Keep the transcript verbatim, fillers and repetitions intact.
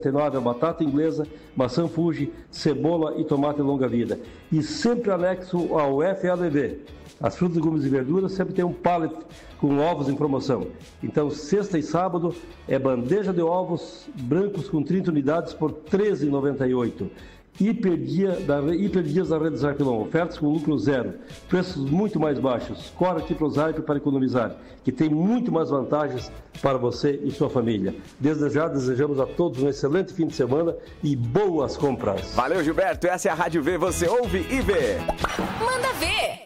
a batata inglesa, maçã Fuji, cebola e tomate longa-vida. E sempre anexo ao F L V. As frutas, legumes e verduras sempre tem um pallet com ovos em promoção. Então, sexta e sábado é bandeja de ovos brancos com trinta unidades por treze reais e noventa e oito centavos. Hiperdia da, Hiperdias da Rede Zarpilon, ofertas com lucro zero, preços muito mais baixos. Corre aqui para o Zarp para economizar, que tem muito mais vantagens para você e sua família. Desde já desejamos a todos um excelente fim de semana e boas compras. Valeu, Gilberto. Essa é a Rádio V, você ouve e vê. Manda ver!